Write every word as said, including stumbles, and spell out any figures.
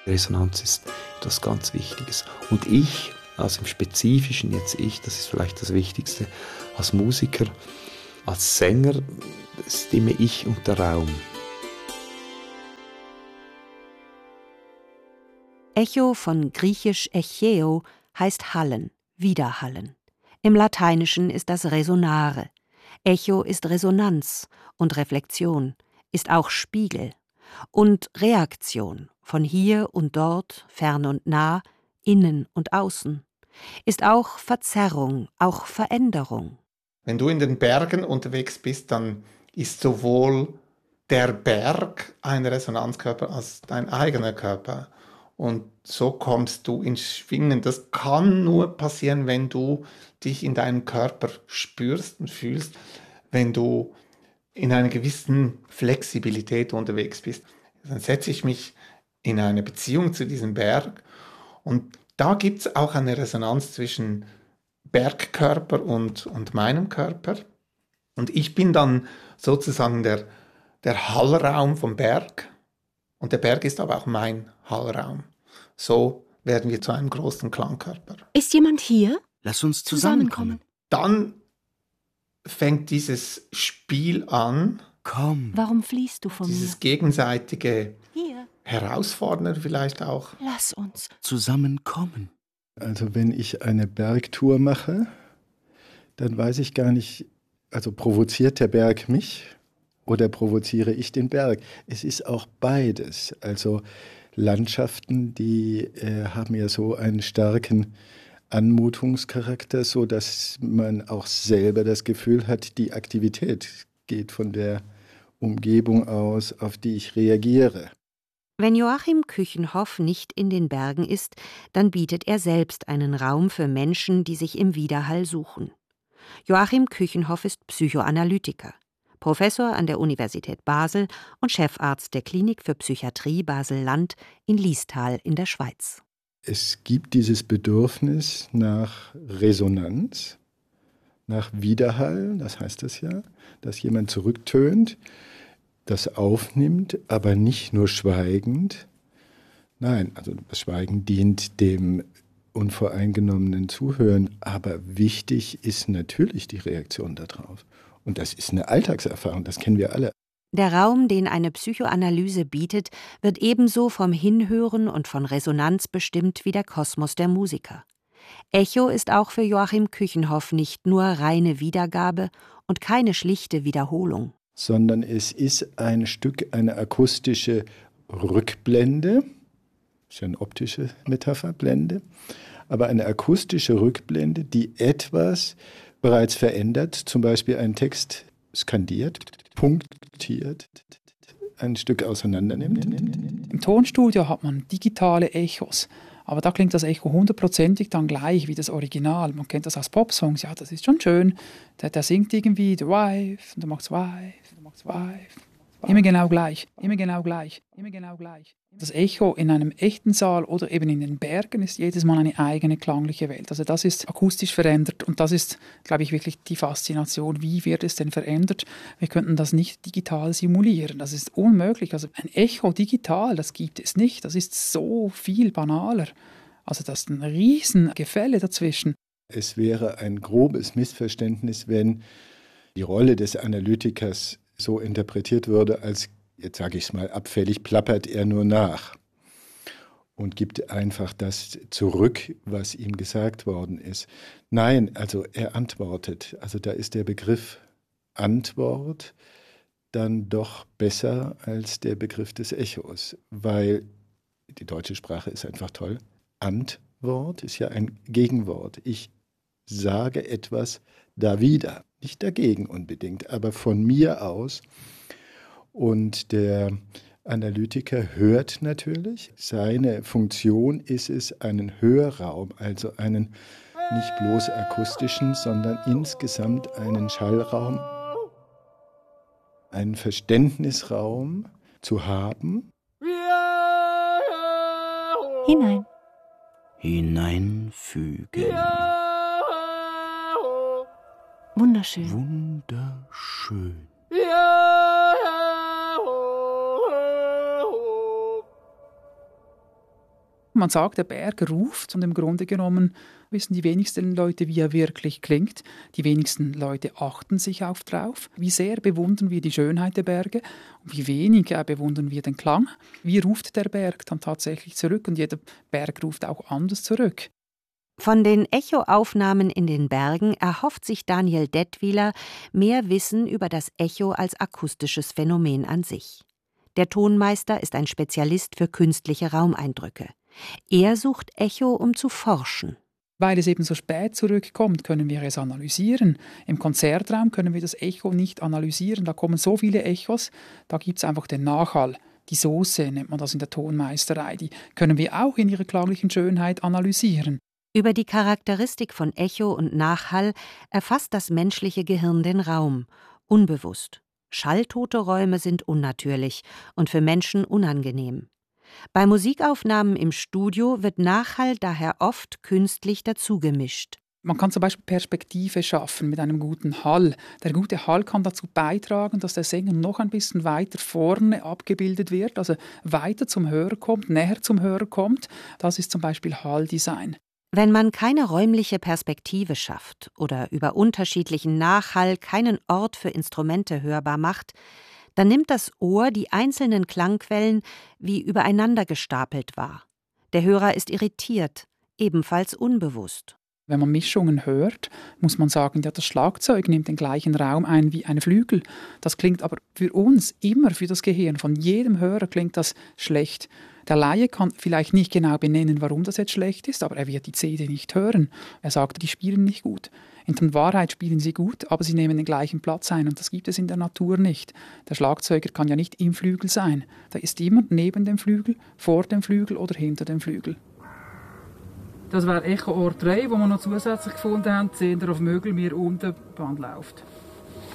Resonanz ist etwas ganz Wichtiges. Und ich, also im Spezifischen jetzt ich, das ist vielleicht das Wichtigste, als Musiker, als Sänger stimme ich und der Raum. Echo von griechisch echeo heißt Hallen, Widerhallen. Im Lateinischen ist das Resonare. Echo ist Resonanz und Reflexion, ist auch Spiegel. Und Reaktion, von hier und dort, fern und nah, innen und außen. Ist auch Verzerrung, auch Veränderung. Wenn du in den Bergen unterwegs bist, dann ist sowohl der Berg ein Resonanzkörper als dein eigener Körper. Und so kommst du ins Schwingen. Das kann nur passieren, wenn du dich in deinem Körper spürst und fühlst, wenn du in einer gewissen Flexibilität unterwegs bist. Dann setze ich mich in eine Beziehung zu diesem Berg und da gibt es auch eine Resonanz zwischen Bergkörper und, und meinem Körper. Und ich bin dann sozusagen der, der Hallraum vom Berg und der Berg ist aber auch mein Hallraum. So werden wir zu einem großen Klangkörper. Ist jemand hier? Lass uns zusammenkommen. Dann fängt dieses Spiel an. Komm. Warum fliehst du von dieses mir? gegenseitige Hier. Herausfordern vielleicht auch. Lass uns zusammenkommen. Also wenn ich eine Bergtour mache, dann weiß ich gar nicht, also provoziert der Berg mich oder provoziere ich den Berg? Es ist auch beides. Also Landschaften, die äh, haben ja so einen starken Anmutungscharakter, so dass man auch selber das Gefühl hat, die Aktivität geht von der Umgebung aus, auf die ich reagiere. Wenn Joachim Küchenhoff nicht in den Bergen ist, dann bietet er selbst einen Raum für Menschen, die sich im Widerhall suchen. Joachim Küchenhoff ist Psychoanalytiker, Professor an der Universität Basel und Chefarzt der Klinik für Psychiatrie Basel-Land in Liestal in der Schweiz. Es gibt dieses Bedürfnis nach Resonanz, nach Widerhall, das heißt das ja, dass jemand zurücktönt, das aufnimmt, aber nicht nur schweigend. Nein, also das Schweigen dient dem unvoreingenommenen Zuhören, aber wichtig ist natürlich die Reaktion darauf. Und das ist eine Alltagserfahrung, das kennen wir alle. Der Raum, den eine Psychoanalyse bietet, wird ebenso vom Hinhören und von Resonanz bestimmt wie der Kosmos der Musiker. Echo ist auch für Joachim Küchenhoff nicht nur reine Wiedergabe und keine schlichte Wiederholung. Sondern es ist ein Stück, eine akustische Rückblende, das ist ja eine optische Metapher, Blende, aber eine akustische Rückblende, die etwas bereits verändert, zum Beispiel einen Text skandiert, punktiert, ein Stück auseinandernimmt. Im Tonstudio hat man digitale Echos, aber da klingt das Echo hundertprozentig dann gleich wie das Original. Man kennt das aus Popsongs, ja, das ist schon schön. Der, der singt irgendwie The Wife, und der macht's Wife, der macht's Wife. Immer genau gleich, immer genau gleich, immer genau gleich. Das Echo in einem echten Saal oder eben in den Bergen ist jedes Mal eine eigene klangliche Welt. Also das ist akustisch verändert und das ist, glaube ich, wirklich die Faszination. Wie wird es denn verändert? Wir könnten das nicht digital simulieren. Das ist unmöglich. Also ein Echo digital, das gibt es nicht. Das ist so viel banaler. Also das ist ein riesen Gefälle dazwischen. Es wäre ein grobes Missverständnis, wenn die Rolle des Analytikers so interpretiert würde, als, jetzt sage ich es mal abfällig, plappert er nur nach und gibt einfach das zurück, was ihm gesagt worden ist. Nein, also er antwortet. Also da ist der Begriff Antwort dann doch besser als der Begriff des Echos, weil die deutsche Sprache ist einfach toll. Antwort ist ja ein Gegenwort. Ich sage etwas da wieder. Nicht dagegen unbedingt, aber von mir aus. Und der Analytiker hört natürlich. Seine Funktion ist es, einen Hörraum, also einen nicht bloß akustischen, sondern insgesamt einen Schallraum, einen Verständnisraum zu haben. Hinein. Hineinfügen. Wunderschön. Wunderschön. Man sagt, der Berg ruft und im Grunde genommen wissen die wenigsten Leute, wie er wirklich klingt. Die wenigsten Leute achten sich auf drauf. Wie sehr bewundern wir die Schönheit der Berge und wie wenig äh, bewundern wir den Klang. Wie ruft der Berg dann tatsächlich zurück? Und jeder Berg ruft auch anders zurück. Von den Echoaufnahmen in den Bergen erhofft sich Daniel Dettwiler mehr Wissen über das Echo als akustisches Phänomen an sich. Der Tonmeister ist ein Spezialist für künstliche Raumeindrücke. Er sucht Echo, um zu forschen. Weil es eben so spät zurückkommt, können wir es analysieren. Im Konzertraum können wir das Echo nicht analysieren. Da kommen so viele Echos, da gibt es einfach den Nachhall. Die Sauce nennt man das in der Tonmeisterei. Die können wir auch in ihrer klanglichen Schönheit analysieren. Über die Charakteristik von Echo und Nachhall erfasst das menschliche Gehirn den Raum, unbewusst. Schalltote Räume sind unnatürlich und für Menschen unangenehm. Bei Musikaufnahmen im Studio wird Nachhall daher oft künstlich dazugemischt. Man kann zum Beispiel Perspektive schaffen mit einem guten Hall. Der gute Hall kann dazu beitragen, dass der Sänger noch ein bisschen weiter vorne abgebildet wird, also weiter zum Hörer kommt, näher zum Hörer kommt. Das ist zum Beispiel Halldesign. Wenn man keine räumliche Perspektive schafft oder über unterschiedlichen Nachhall keinen Ort für Instrumente hörbar macht, dann nimmt das Ohr die einzelnen Klangquellen wie übereinander gestapelt wahr. Der Hörer ist irritiert, ebenfalls unbewusst. Wenn man Mischungen hört, muss man sagen, ja, das Schlagzeug nimmt den gleichen Raum ein wie ein Flügel. Das klingt aber für uns immer, für das Gehirn, von jedem Hörer klingt das schlecht. Der Laie kann vielleicht nicht genau benennen, warum das jetzt schlecht ist, aber er wird die C D nicht hören. Er sagt, die spielen nicht gut. In Wahrheit spielen sie gut, aber sie nehmen den gleichen Platz ein und das gibt es in der Natur nicht. Der Schlagzeuger kann ja nicht im Flügel sein. Da ist jemand neben dem Flügel, vor dem Flügel oder hinter dem Flügel. Das wäre Echo Ort drei, wo wir noch zusätzlich gefunden haben. Seht ihr auf Mögel, wie er um der Band läuft.